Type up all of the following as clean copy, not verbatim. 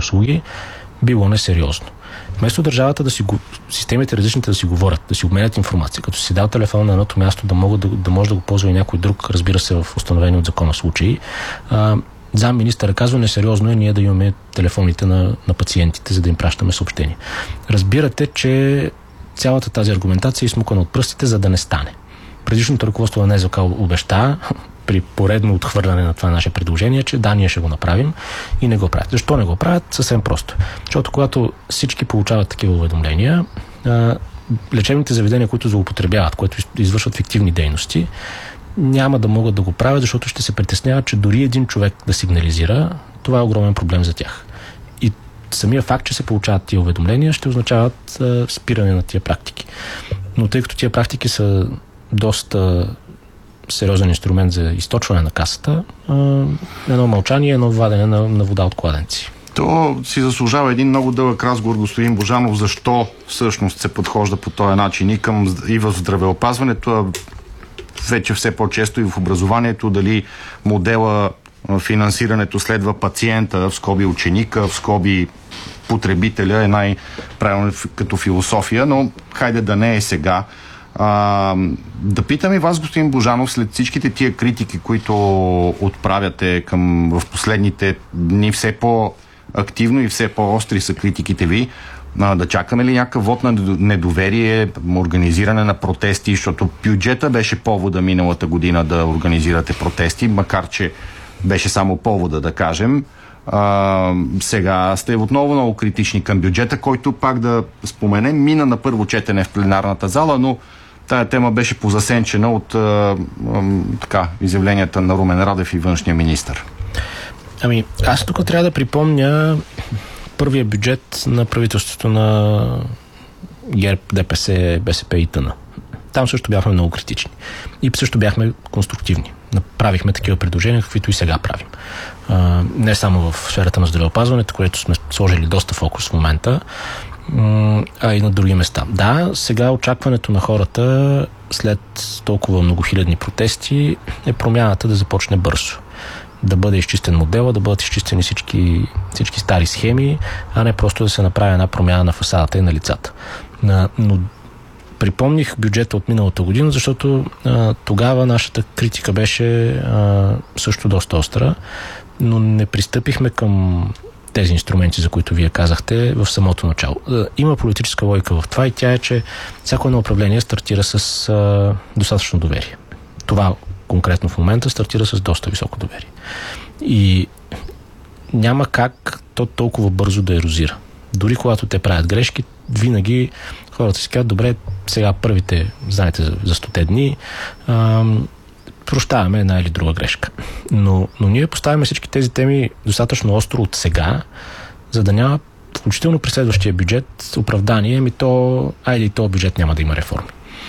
услуги, било несериозно. Вместо държавата системите различните да си говорят, да си обменят информация, като си дал телефон на едното място, да може да го ползва и някой друг, разбира се, в установени от закона случаи, замминистъра казва, несериозно е ние да имаме телефоните на пациентите, за да им пращаме съобщения. Разбирате, че цялата тази аргументация е изсмукана от пръстите, за да не стане. Предишното ръководство на НЗОК обеща при поредно отхвърляне на това наше предложение, че да, ние ще го направим и не го правят. Защо не го правят? Съвсем просто. Защото когато всички получават такива уведомления, лечебните заведения, които злоупотребяват, които извършват фиктивни дейности, няма да могат да го правят, защото ще се притесняват, че дори един човек да сигнализира, това е огромен проблем за тях. И самия факт, че се получават тия уведомления, ще означават спиране на тия практики. Но тъй като тия практики са доста сериозен инструмент за източване на касата, едно мълчание, едно вадене на вода от кладенци. То си заслужава един много дълъг разговор, господин Божанов, защо всъщност се подхожда по този начин и в здравеопазването, а вече все по-често и в образованието, дали модела финансирането следва пациента, в скоби ученика, в скоби потребителя е най-правилно като философия, но хайде да не е сега. Да питам и вас, господин Божанов, след всичките тия критики, които отправяте в последните дни, все по-активно и все по-остри са критиките ви, да чакаме ли някакъв вод на недоверие, организиране на протести, защото бюджета беше повода миналата година да организирате протести, макар че беше само повода, да кажем. Сега сте отново много критични към бюджета, който, пак да споменем, мина на първо четене в пленарната зала, но тая тема беше позасенчена от изявленията на Румен Радев и външния министър. Аз тук трябва да припомня първия бюджет на правителството на ГЕРБ, ДПС, БСП и т.н. Там също бяхме много критични. И също бяхме конструктивни. Направихме такива предложения, каквито и сега правим. Не само в сферата на здравеопазването, което сме сложили доста фокус в момента, а и на други места. Да, сега очакването на хората след толкова многохилядни протести е промяната да започне бързо. Да бъде изчистен модела, да бъдат изчистени всички стари схеми, а не просто да се направи една промяна на фасадата и на лицата. Но припомних бюджета от миналата година, защото тогава нашата критика беше също доста остра, но не пристъпихме към тези инструменти, за които вие казахте в самото начало. Има политическа логика в това и тя е, че всяко едно управление стартира с достатъчно доверие. Това конкретно в момента стартира с доста високо доверие. И няма как то толкова бързо да ерозира. Дори когато те правят грешки, винаги хората си казват, добре, сега първите, знаете, за 100 дни, прощаваме една или друга грешка. Но ние поставяме всички тези теми достатъчно остро от сега, за да няма, включително при следващия бюджет, оправдание, и този бюджет няма да има реформи.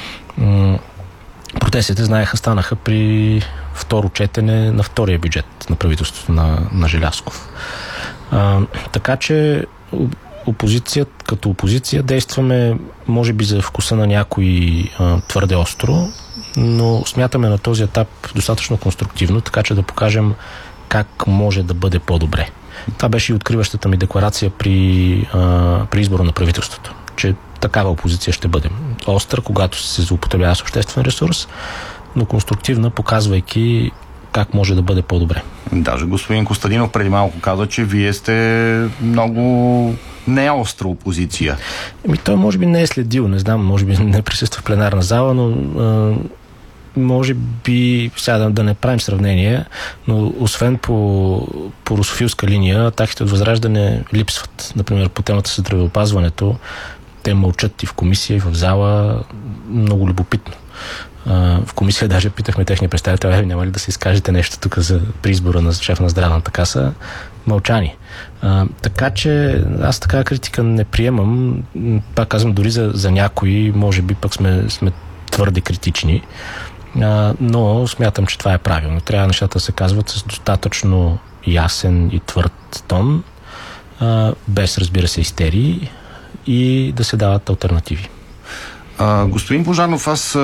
Протестите, станаха при второ четене на втория бюджет на правителството на Желязков. Така че като опозиция действаме, може би за вкуса на някой твърде остро, но смятаме на този етап достатъчно конструктивно, така че да покажем как може да бъде по-добре. Това беше и откриващата ми декларация при избора на правителството, че такава опозиция ще бъдем. Остра, когато се злоупотребява с обществен ресурс, но конструктивна, показвайки как може да бъде по-добре. Даже господин Костадинов преди малко каза, че вие сте много неостра опозиция. Той може би не е следил, не знам, може би не присъства в пленарна зала, но може би, сега да не правим сравнение, но освен по русофилска линия, атаките от Възраждане липсват. Например, по темата за здравеопазването, те мълчат и в комисия, и в зала, много любопитно. В комисия даже питахме техния представител, няма ли да се изкажете нещо тук при избора на шеф на здравната каса? Мълчани. Така че аз такава критика не приемам. Пак казвам, дори за някои, може би пък сме твърде критични, но смятам, че това е правилно. Трябва нещата да се казват с достатъчно ясен и твърд тон, без, разбира се, истерии и да се дават алтернативи. Господин Божанов, аз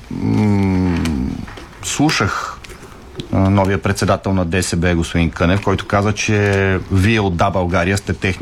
слушах новия председател на ДСБ, господин Кънев, който каза, че вие от Да, България сте техни